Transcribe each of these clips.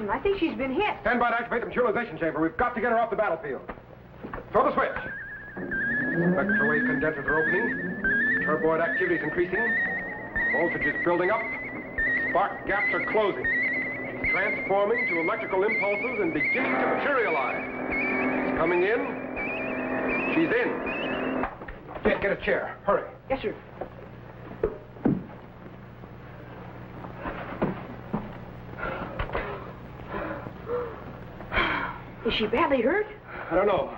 I think she's been hit. Stand by to activate the materialization chamber. We've got to get her off the battlefield. Throw the switch. Spectral-wave condensers are opening. Turboid activity is increasing. Voltage is building up. Spark gaps are closing. She's transforming to electrical impulses and beginning to materialize. She's coming in. She's in. Get a chair. Hurry. Yes, sir. Is she badly hurt? I don't know.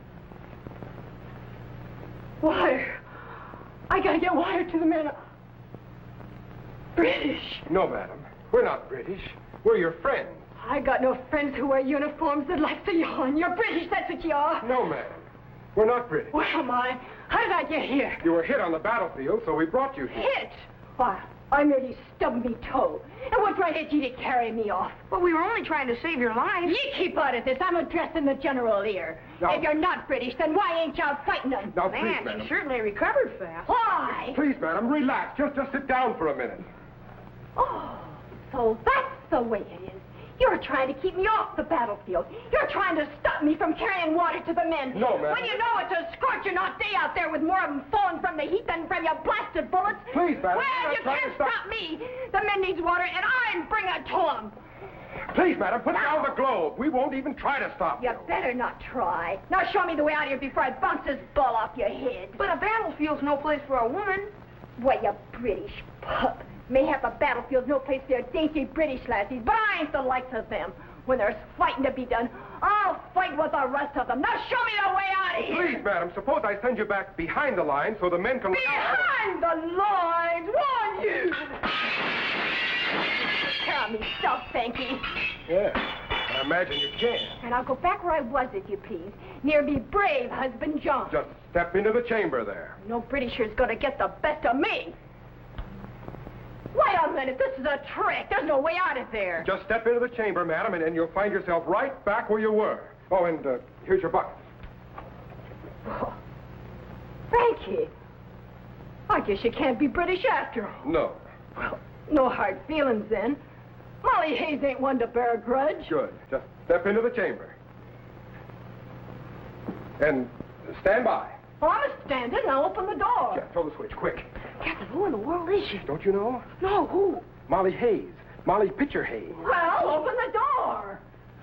Water. I gotta get water to the men. British. No, madam. We're not British. We're your friends. I got no friends who wear uniforms that like to yawn. You're British, that's what you are. No, madam. We're not British. Where am I? How did I get here? You were hit on the battlefield, so we brought you here. Hit? Why, I merely stubbed me toe. And what right had you to carry me off? But we were only trying to save your life. You keep out of this. I'm addressing the general here. Now, if you're not British, then why ain't you out fighting them? Now, please, Man, madam. she certainly recovered fast. Why? Please, madam, relax. Just sit down for a minute. Oh, so that's the way it is. You're trying to keep me off the battlefield. You're trying to stop me from carrying water to the men. No, ma'am. When you know it's a scorching hot day out there with more of them falling from the heat than from your blasted bullets. Please, madam. Well, we're you not trying can't to stop. stop me. The men needs water, and I'm bringing it to them. Please, madam, put down the globe. We won't even try to stop You you. better not try. Now show me the way out of here before I bounce this ball off your head. But a battlefield's no place for a woman. Why, you British pup. Mayhap a battlefield's no place for your dainty British lassies, but I ain't the likes of them. When there's fighting to be done, I'll fight with the rest of them. Now show me the way out of here. Please, madam, suppose I send you back behind the line so the men can look out for you. Behind the lines, won't you? Tell me stuff, Fanky. Yes, I imagine you can. And I'll go back where I was, if you please, near me brave husband John. Just step into the chamber there. No Britisher's gonna get the best of me. Wait a minute, this is a trick. There's no way out of there. Just step into the chamber, madam, and you'll find yourself right back where you were. Oh, and here's your bucket. Oh, Frankie, I guess you can't be British after all. No. Well, no hard feelings then. Molly Hayes ain't one to bear a grudge. Good. Just step into the chamber. And stand by. Well, I'm standing. Now open the door. Yeah, throw the switch, quick. Captain, who in the world is she? Don't you know? No, who? Molly Hayes. Molly Pitcher Hayes. Well, open the door.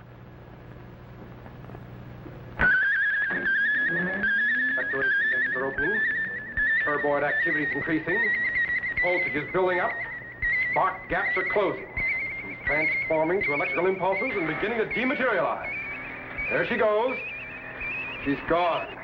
Spectral-wave condensers are opening. Turboid activity is increasing. Voltage is building up. Spark gaps are closing. She's transforming to electrical impulses and beginning to dematerialize. There she goes. She's gone.